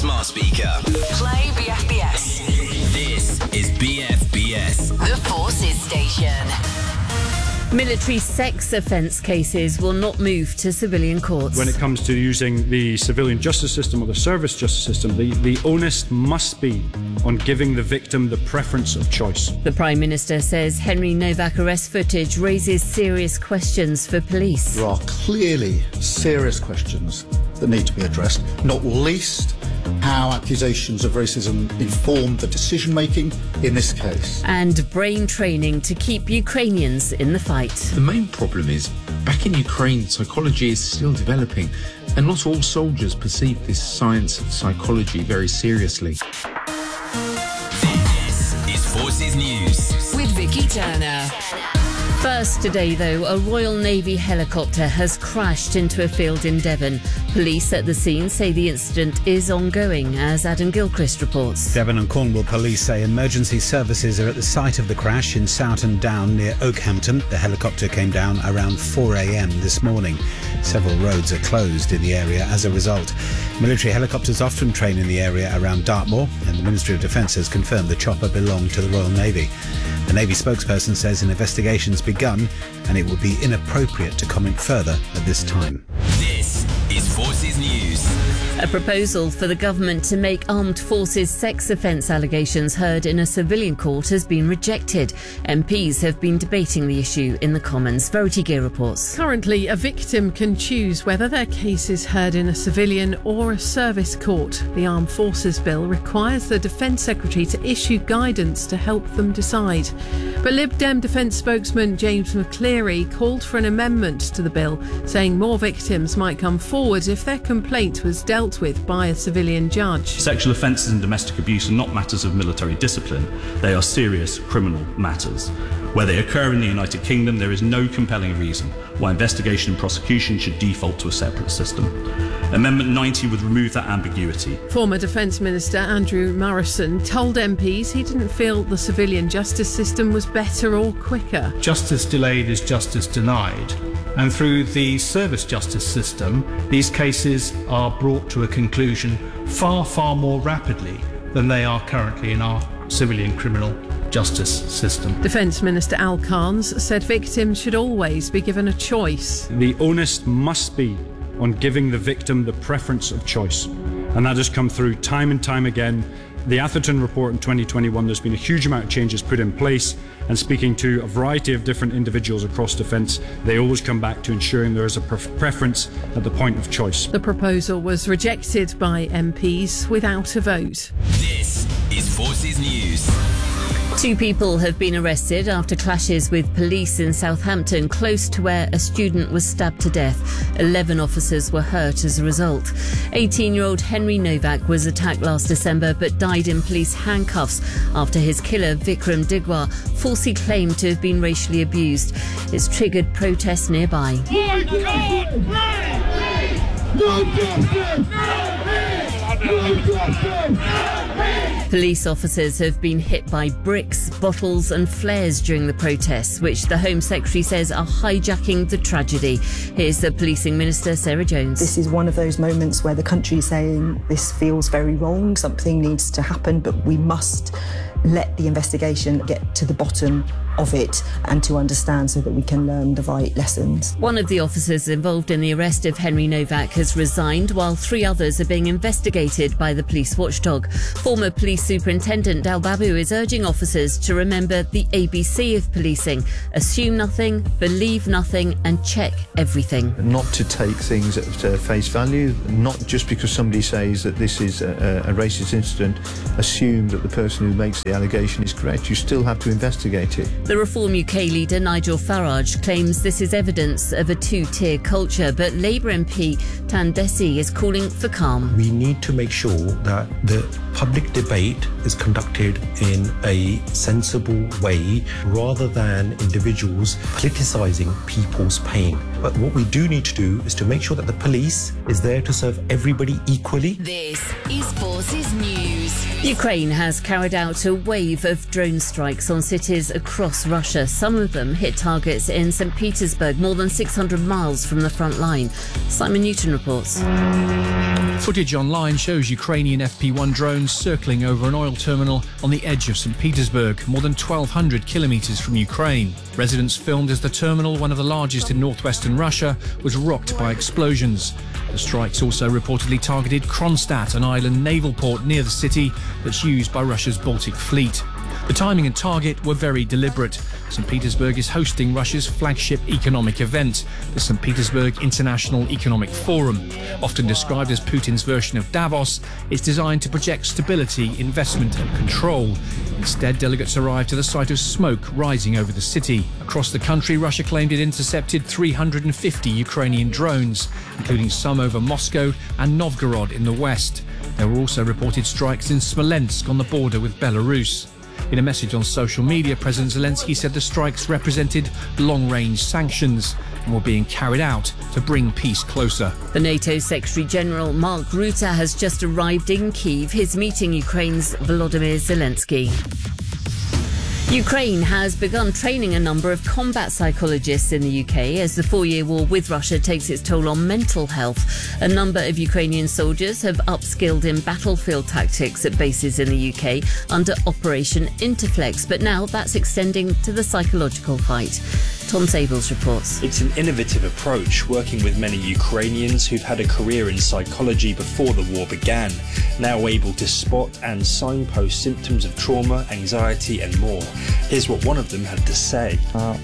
smart speaker. Play BFBS. This is BFBS. The Forces Station. Military sex offence cases will not move to civilian courts. When it comes to using the civilian justice system or the service justice system, the onus must be on giving the victim the preference of choice. The Prime Minister says Henry Novak arrest footage raises serious questions for police. There are clearly serious questions that need to be addressed, not least how accusations of racism informed the decision-making in this case. And brain training to keep Ukrainians in the fight. The main problem is, back in Ukraine, psychology is still developing, and not all soldiers perceive this science of psychology very seriously. This is Forces News. With Vicky Turner. First today, though, a Royal Navy helicopter has crashed into a field in Devon. Police at the scene say the incident is ongoing, as Adam Gilchrist reports. Devon and Cornwall police say emergency services are at the site of the crash in Soughton Down near Oakhampton. The helicopter came down around 4 a.m. this morning. Several roads are closed in the area as a result. Military helicopters often train in the area around Dartmoor, and the Ministry of Defence has confirmed the chopper belonged to the Royal Navy. The Navy spokesperson says an investigation's begun and it would be inappropriate to comment further at this time. This is Forces News. A proposal for the government to make armed forces sex offence allegations heard in a civilian court has been rejected. MPs have been debating the issue in the Commons. Verity Gear reports. Currently, a victim can choose whether their case is heard in a civilian or a service court. The Armed Forces Bill requires the Defence Secretary to issue guidance to help them decide. But Lib Dem Defence spokesman James McCleary called for an amendment to the bill, saying more victims might come forward if their complaint was dealt with by a civilian judge. Sexual offences and domestic abuse are not matters of military discipline. They are serious criminal matters. Where they occur in the United Kingdom, there is no compelling reason why investigation and prosecution should default to a separate system. Amendment 90 would remove that ambiguity. Former Defence Minister Andrew Morrison told MPs he didn't feel the civilian justice system was better or quicker. Justice delayed is justice denied. And through the service justice system, these cases are brought to a conclusion far, far more rapidly than they are currently in our civilian criminal justice system. Defence Minister Al Carnes said victims should always be given a choice. The onus must be on giving the victim the preference of choice. And that has come through time and time again. The Atherton report in 2021, there's been a huge amount of changes put in place, and speaking to a variety of different individuals across defence, they always come back to ensuring there is a preference at the point of choice. The proposal was rejected by MPs without a vote. This is Forces News. 2 people have been arrested after clashes with police in Southampton, close to where a student was stabbed to death. 11 officers were hurt as a result. 18-year-old Henry Novak was attacked last December but died in police handcuffs after his killer, Vikram Digwar, falsely claimed to have been racially abused. It's triggered protests nearby. My God! No justice! No justice! Police officers have been hit by bricks, bottles and flares during the protests, which the Home Secretary says are hijacking the tragedy. Here's the Policing Minister, Sarah Jones. This is one of those moments where the country is saying this feels very wrong, something needs to happen, but we must let the investigation get to the bottom of it and to understand so that we can learn the right lessons. One of the officers involved in the arrest of Henry Novak has resigned, while 3 others are being investigated by the police watchdog. Former Police Superintendent Dal Babu is urging officers to remember the ABC of policing: assume nothing, believe nothing and check everything. Not to take things at face value, not just because somebody says that this is a racist incident, assume that the person who makes the allegation is correct. You still have to investigate it. The Reform UK leader Nigel Farage claims this is evidence of a 2-tier culture, but Labour MP Tan Desi is calling for calm. We need to make sure that the public debate is conducted in a sensible way rather than individuals politicising people's pain. But what we do need to do is to make sure that the police is there to serve everybody equally. This is Forces News. Ukraine has carried out a wave of drone strikes on cities across Russia. Some of them hit targets in St. Petersburg, more than 600 miles from the front line. Simon Newton reports. Footage online shows Ukrainian FP-1 drones circling over an oil terminal on the edge of St. Petersburg, more than 1,200 kilometres from Ukraine. Residents filmed as the terminal, one of the largest in northwestern Russia, was rocked by explosions. The strikes also reportedly targeted Kronstadt, an island naval port near the city that's used by Russia's Baltic Fleet. The timing and target were very deliberate. St. Petersburg is hosting Russia's flagship economic event, the St. Petersburg International Economic Forum. Often described as Putin's version of Davos, it's designed to project stability, investment and control. Instead, delegates arrived to the site of smoke rising over the city. Across the country, Russia claimed it intercepted 350 Ukrainian drones, including some over Moscow and Novgorod in the west. There were also reported strikes in Smolensk on the border with Belarus. In a message on social media, President Zelensky said the strikes represented long-range sanctions and were being carried out to bring peace closer. The NATO Secretary-General Mark Rutte has just arrived in Kyiv. He's meeting Ukraine's Volodymyr Zelensky. Ukraine has begun training a number of combat psychologists in the UK as the 4-year war with Russia takes its toll on mental health. A number of Ukrainian soldiers have upskilled in battlefield tactics at bases in the UK under Operation Interflex, but now that's extending to the psychological fight. Tom Sables reports. It's an innovative approach, working with many Ukrainians who've had a career in psychology before the war began, now able to spot and signpost symptoms of trauma, anxiety and more. Here's what one of them had to say.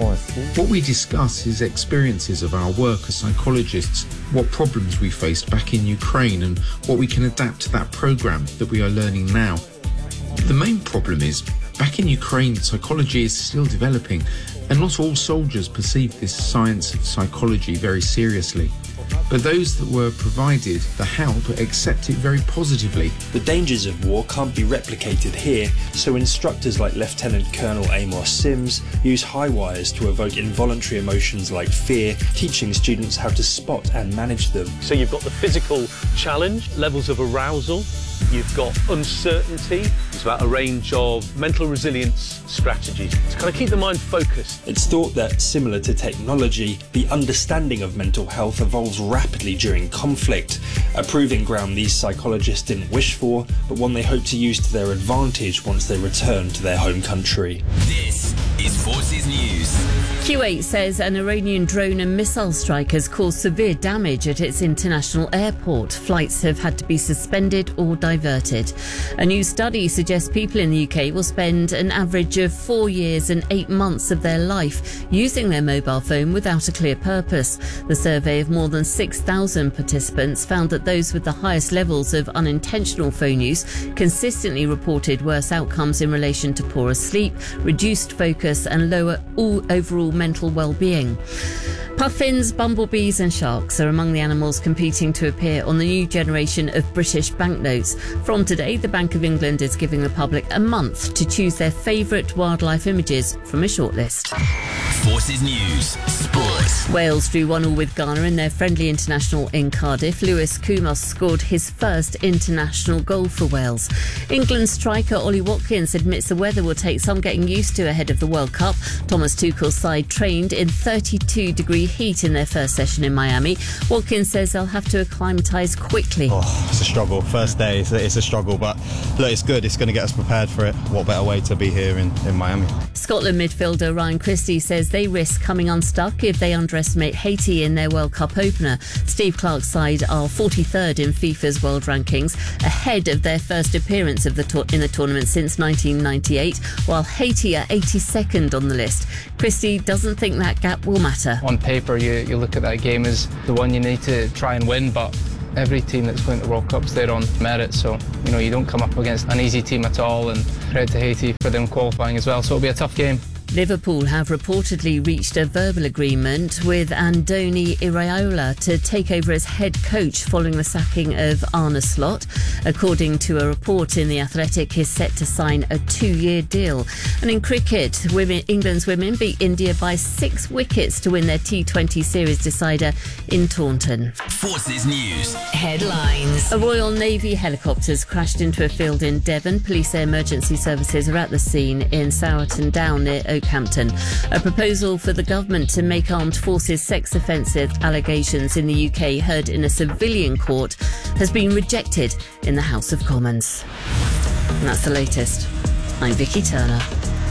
What we discuss is experiences of our work as psychologists, what problems we faced back in Ukraine and what we can adapt to that programme that we are learning now. The main problem is, back in Ukraine, psychology is still developing, and not all soldiers perceive this science of psychology very seriously. But those that were provided the help accept it very positively. The dangers of war can't be replicated here, so instructors like Lieutenant Colonel Amos Sims use high wires to evoke involuntary emotions like fear, teaching students how to spot and manage them. So you've got the physical challenge, levels of arousal, you've got uncertainty. It's about a range of mental resilience strategies to kind of keep the mind focused. It's thought that, similar to technology, the understanding of mental health evolves rapidly during conflict, a proving ground these psychologists didn't wish for, but one they hope to use to their advantage once they return to their home country. This is Forces News. Kuwait says an Iranian drone and missile strike has caused severe damage at its international airport. Flights have had to be suspended or diverted. A new study suggests people in the UK will spend an average of 4 years and 8 months of their life using their mobile phone without a clear purpose. The survey of more than 6,000 participants found that those with the highest levels of unintentional phone use consistently reported worse outcomes in relation to poorer sleep, reduced focus and lower overall mental well-being. Puffins, bumblebees and sharks are among the animals competing to appear on the new generation of British banknotes. From today, the Bank of England is giving the public a month to choose their favourite wildlife images from a shortlist. Forces News Sports. Wales drew 1-1 with Ghana in their friendly international in Cardiff. Lewis Kumos scored his first international goal for Wales. England striker Ollie Watkins admits the weather will take some getting used to ahead of the World Cup. Thomas Tuchel's side trained in 32-degree heat in their first session in Miami. Watkins says they'll have to acclimatise quickly. It's a struggle. First day, it's a struggle, but look, it's good. It's going to get us prepared for it. What better way to be here in Miami? Scotland midfielder Ryan Christie says they risk coming unstuck if they underestimate Haiti in their World Cup opener. Steve Clarke's side are 43rd in FIFA's world rankings, ahead of their first appearance of in the tournament since 1998, while Haiti are 82nd on the list. Christie doesn't think that gap will matter. On paper, you look at that game as the one you need to try and win, but every team that's going to the World Cup's there on merit, so you don't come up against an easy team at all, and credit to Haiti for them qualifying as well, so it'll be a tough game. Liverpool have reportedly reached a verbal agreement with Andoni Iraola to take over as head coach following the sacking of Arne Slot. According to a report in The Athletic, he's set to sign a 2-year deal. And in cricket, England's women beat India by 6 wickets to win their T20 series decider in Taunton. Forces News Headlines. A Royal Navy helicopter's crashed into a field in Devon. Police say emergency services are at the scene in Sowerton Down near Oakhampton. A proposal for the government to make armed forces sex offensive allegations in the UK heard in a civilian court has been rejected in the House of Commons. And that's the latest. I'm Vicky Turner.